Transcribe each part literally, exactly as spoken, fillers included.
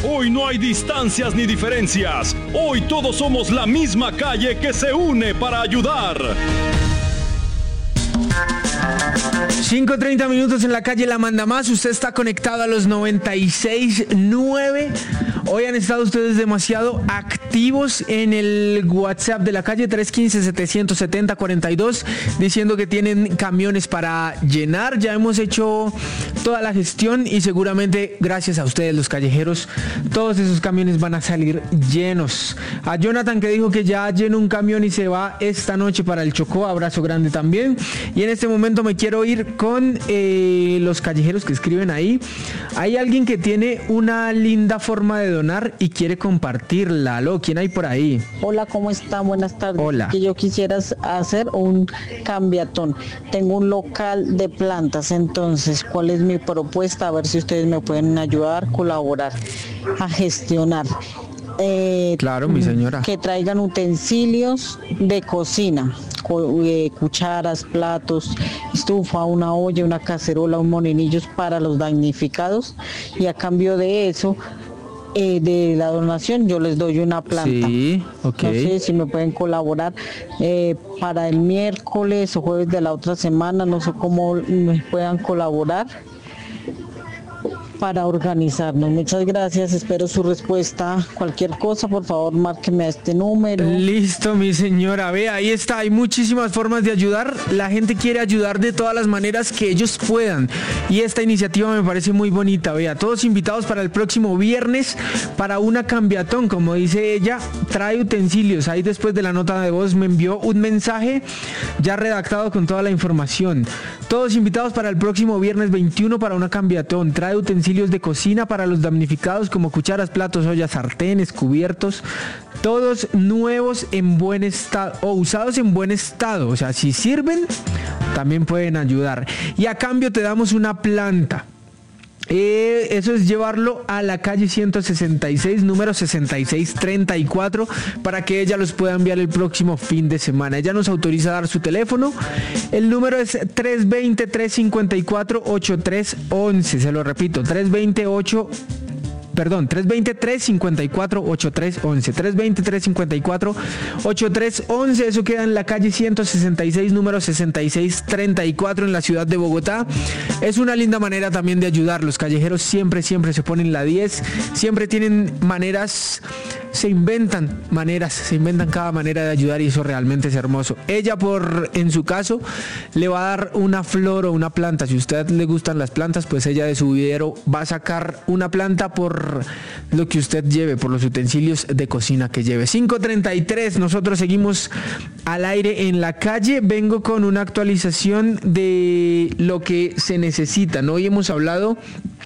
Hoy no hay distancias ni diferencias. Hoy todos somos la misma calle que se une para ayudar. cinco treinta minutos en la calle La Mandamás. Usted está conectado a los noventa y seis nueve. Hoy han estado ustedes demasiado activos en el WhatsApp de la calle tres uno cinco, siete siete cero, cuatro dos, diciendo que tienen camiones para llenar. Ya hemos hecho toda la gestión y seguramente gracias a ustedes, los callejeros, todos esos camiones van a salir llenos. A Jonathan, que dijo que ya llenó un camión y se va esta noche para el Chocó, abrazo grande también. Y en este momento me quiero ir con eh, los callejeros que escriben ahí. Hay alguien que tiene una linda forma de donar y quiere compartirla. ¿Aló? ¿Quién hay por ahí? Hola, ¿cómo están? Buenas tardes. Hola. Que yo quisiera hacer un cambiatón. Tengo un local de plantas, entonces, ¿cuál es mi propuesta? A ver si ustedes me pueden ayudar, colaborar, a gestionar. Eh, claro, mi señora. Que traigan utensilios de cocina, cucharas, platos, estufa, una olla, una cacerola, un molinillos para los damnificados, y a cambio de eso, eh, de la donación, yo les doy una planta. Sí, ok. No sé si me pueden colaborar eh, para el miércoles o jueves de la otra semana, no sé cómo me puedan colaborar para organizarnos. Muchas gracias, espero su respuesta. Cualquier cosa, por favor, márqueme a este número. Listo, mi señora. Ve, ahí está. Hay muchísimas formas de ayudar. La gente quiere ayudar de todas las maneras que ellos puedan. Y esta iniciativa me parece muy bonita. Vea, todos invitados para el próximo viernes para una cambiatón. Como dice ella, trae utensilios. Ahí después de la nota de voz me envió un mensaje ya redactado con toda la información. Todos invitados para el próximo viernes veintiuno para una cambiatón. Trae utensilios de cocina para los damnificados como cucharas, platos, ollas, sartenes, cubiertos, todos nuevos en buen estado o usados en buen estado. O sea, si sirven, también pueden ayudar. Y a cambio te damos una planta. Eh, eso es llevarlo a la calle ciento sesenta y seis, número sesenta y seis treinta y cuatro, para que ella los pueda enviar el próximo fin de semana. Ella nos autoriza a dar su teléfono. El número es tres dos cero, tres cinco cuatro, ocho tres uno uno. Se lo repito, tres dos cero, ocho Perdón, tres dos cero, tres cinco cuatro, ocho tres uno uno. tres dos cero, tres cinco cuatro, ocho tres uno uno. Eso queda en la calle ciento sesenta y seis, número sesenta y seis treinta y cuatro, en la ciudad de Bogotá. Es una linda manera también de ayudar. Los callejeros siempre, siempre se ponen la diez. Siempre tienen maneras, se inventan maneras, se inventan cada manera de ayudar, y eso realmente es hermoso. Ella, por en su caso, le va a dar una flor o una planta. Si a usted le gustan las plantas, pues ella de su vivero va a sacar una planta por lo que usted lleve, por los utensilios de cocina que lleve. cinco treinta y tres, nosotros seguimos al aire en la calle. Vengo con una actualización de lo que se necesita, ¿no? Hoy hemos hablado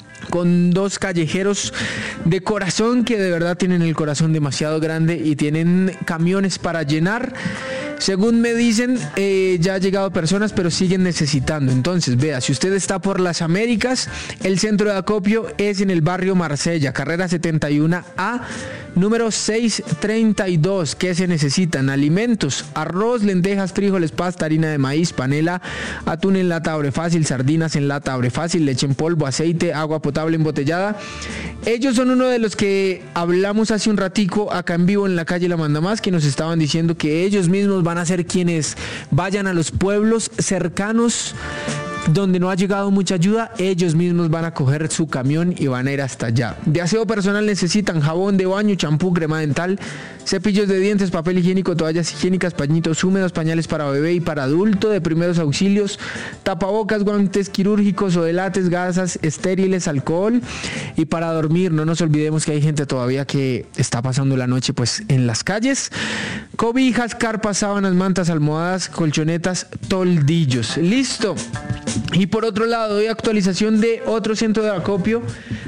con dos callejeros de corazón que de verdad tienen el corazón demasiado grande y tienen camiones para llenar. Según me dicen, eh, ya han llegado personas, pero siguen necesitando. Entonces, vea, si usted está por las Américas, el centro de acopio es en el barrio Marsella, carrera setenta y uno A, número seiscientos treinta y dos. ¿Qué se necesitan? Alimentos: arroz, lentejas, frijoles, pasta, harina de maíz, panela, atún en lata Abre Fácil, sardinas en lata Abre Fácil, leche en polvo, aceite, agua potable embotellada. Ellos son uno de los que hablamos hace un ratico acá en vivo en la calle La Mandamás, que nos estaban diciendo que ellos mismos van a ser quienes vayan a los pueblos cercanos donde no ha llegado mucha ayuda. Ellos mismos van a coger su camión y van a ir hasta allá. De aseo personal necesitan jabón de baño, champú, crema dental, cepillos de dientes, papel higiénico, toallas higiénicas, pañitos húmedos, pañales para bebé y para adulto de primeros auxilios, tapabocas, guantes quirúrgicos o de látex, gasas estériles, alcohol, y para dormir. No nos olvidemos que hay gente todavía que está pasando la noche pues en las calles. Cobijas, carpas, sábanas, mantas, almohadas, colchonetas, toldillos. Listo. Y por otro lado, doy actualización de otro centro de acopio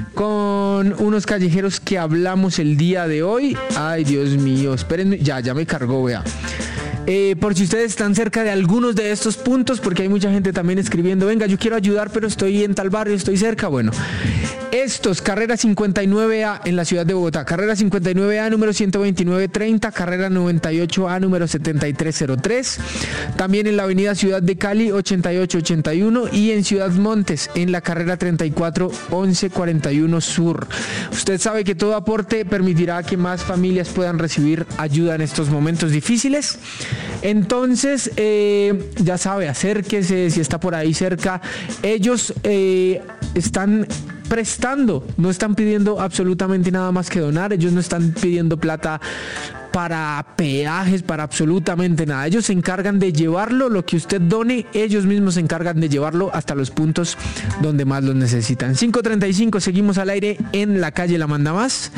con unos callejeros que hablamos el día de hoy. Ay, Dios mío, espérenme, ya, ya me cargó, vea. Eh, por si ustedes están cerca de algunos de estos puntos, porque hay mucha gente también escribiendo, venga, yo quiero ayudar, pero estoy en tal barrio, estoy cerca. Bueno, Estos, carrera cincuenta y nueve A en la ciudad de Bogotá, carrera cincuenta y nueve A número ciento veintinueve treinta, carrera noventa y ocho A número setenta y tres cero tres, también en la avenida Ciudad de Cali ochenta y ocho ochenta y uno y en Ciudad Montes en la carrera treinta y cuatro once cuarenta y uno Sur. Usted sabe que todo aporte permitirá que más familias puedan recibir ayuda en estos momentos difíciles. Entonces, eh, ya sabe, acérquese si está por ahí cerca. Ellos eh, están prestando, no están pidiendo absolutamente nada más que donar. Ellos no están pidiendo plata para peajes, para absolutamente nada. Ellos se encargan de llevarlo, lo que usted done, ellos mismos se encargan de llevarlo hasta los puntos donde más lo necesitan. cinco treinta y cinco, seguimos al aire en La Calle La Manda Más.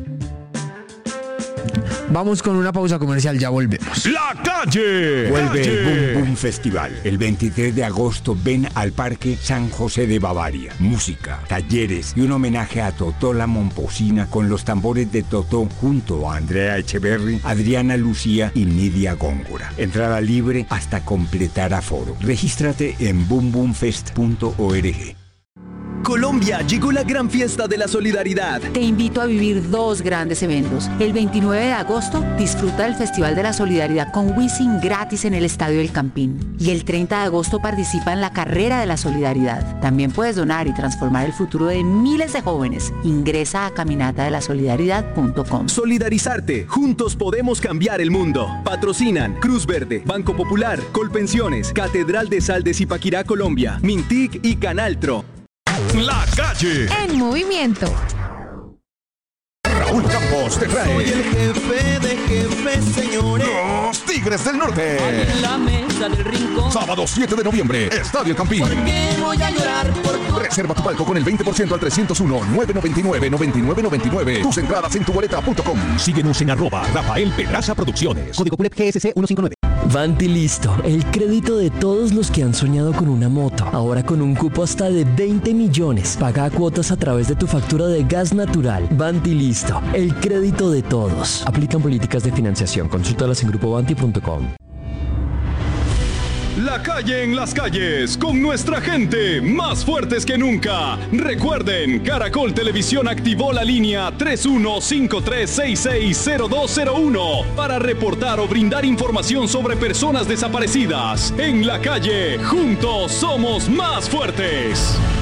Vamos con una pausa comercial, ya volvemos. La Calle. Vuelve calle. el Boom Boom Festival. El veintitrés de agosto ven al Parque San José de Bavaria. Música, talleres y un homenaje a Totó la Momposina con los tambores de Totó junto a Andrea Echeverry, Adriana Lucía y Nidia Góngora. Entrada libre hasta completar aforo. Regístrate en boom boom fest punto org. Colombia, llegó la gran fiesta de la solidaridad. Te invito a vivir dos grandes eventos. El veintinueve de agosto, disfruta del Festival de la Solidaridad con Wisin gratis en el Estadio El Campín. Y el treinta de agosto participa en la Carrera de la Solidaridad. También puedes donar y transformar el futuro de miles de jóvenes. Ingresa a caminata de la solidaridad punto com. Solidarizarte, juntos podemos cambiar el mundo. Patrocinan Cruz Verde, Banco Popular, Colpensiones, Catedral de Sal de Zipaquirá, Colombia, Mintic y Canaltro. La Calle. En movimiento. Raúl Campos te trae. Soy el jefe de jefes, señores. Los Tigres del Norte. En la mesa del rincón. Sábado siete de noviembre, Estadio El Campín. ¿Por qué voy a llorar por tu... Reserva tu palco con el veinte por ciento al trescientos uno, nueve noventa y nueve, noventa y nueve noventa y nueve. Tus entradas en tu boleta punto com. Síguenos en arroba Rafael Pedraza Producciones. Código P U L E P G S C ciento cincuenta y nueve. Vanti Listo, el crédito de todos los que han soñado con una moto. Ahora con un cupo hasta de veinte millones. Paga cuotas a través de tu factura de gas natural. Vanti Listo, el crédito de todos. Aplican políticas de financiación. Consúltalas en grupo vanti punto com. La Calle en las calles, con nuestra gente, más fuertes que nunca. Recuerden, Caracol Televisión activó la línea tres uno cinco tres seis seis cero dos cero uno para reportar o brindar información sobre personas desaparecidas. En La Calle, juntos somos más fuertes.